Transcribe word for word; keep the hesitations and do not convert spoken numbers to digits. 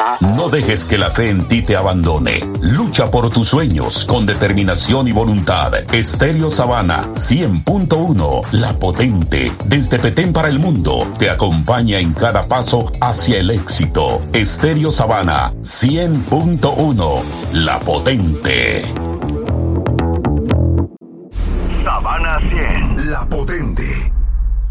No dejes que la fe en ti te abandone. Lucha por tus sueños con determinación y voluntad. Estéreo Sabana cien punto uno, la potente, desde Petén para el mundo, te acompaña en cada paso hacia el éxito. Estéreo Sabana cien punto uno, la potente. Sabana cien, la potente.